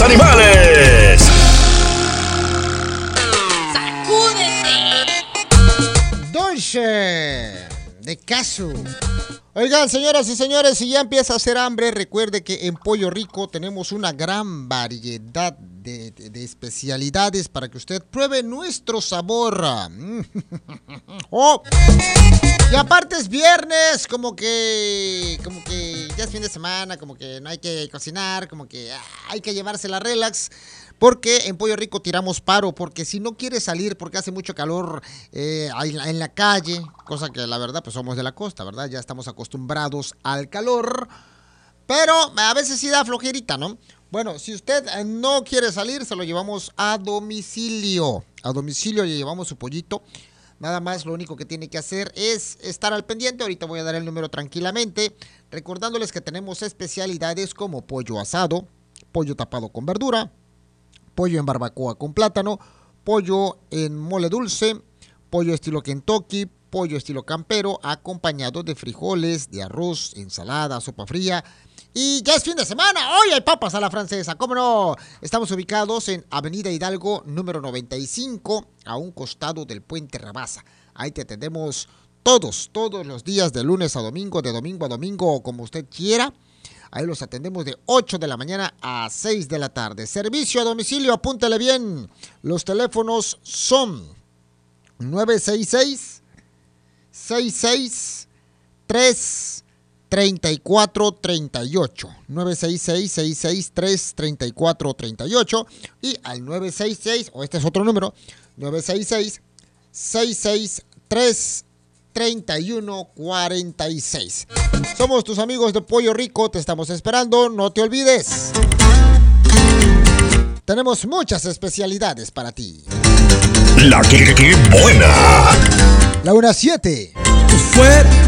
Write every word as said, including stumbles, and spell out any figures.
animales. Dulce de casu. Oigan, señoras y señores, si ya empieza a hacer hambre, recuerde que en Pollo Rico tenemos una gran variedad de, de, de especialidades para que usted pruebe nuestro sabor. Oh. Y aparte es viernes, como que, como que ya es fin de semana, como que no hay que cocinar, como que ah, hay que llevársela relax. Porque en Pollo Rico tiramos paro, porque si no quieres salir porque hace mucho calor eh, en la calle, cosa que la verdad pues somos de la costa, ¿verdad? Ya estamos acostumbrados al calor, pero a veces sí da flojerita, ¿no? Bueno, si usted no quiere salir, se lo llevamos a domicilio. A domicilio le llevamos su pollito. Nada más lo único que tiene que hacer es estar al pendiente. Ahorita voy a dar el número tranquilamente, recordándoles que tenemos especialidades como pollo asado, pollo tapado con verdura, pollo en barbacoa con plátano, pollo en mole dulce, pollo estilo Kentucky, pollo estilo campero, acompañado de frijoles, de arroz, ensalada, sopa fría. Y ya es fin de semana, hoy hay papas a la francesa, ¿cómo no? Estamos ubicados en Avenida Hidalgo, número noventa y cinco, a un costado del Puente Rabasa. Ahí te atendemos todos, todos los días, de lunes a domingo, de domingo a domingo, como usted quiera. Ahí los atendemos de ocho de la mañana a seis de la tarde. Servicio a domicilio, apúntale bien. Los teléfonos son nueve seis seis, seis seis tres, tres cuatro tres ocho. nueve seis seis, seis seis tres, tres cuatro tres ocho. Y al nueve seis seis, o este es otro número, nueve seis seis, seis seis tres, treinta y uno cuarenta y seis. Somos tus amigos de Pollo Rico, te estamos esperando, no te olvides. Tenemos muchas especialidades para ti. La que, que buena. La una siete. Fue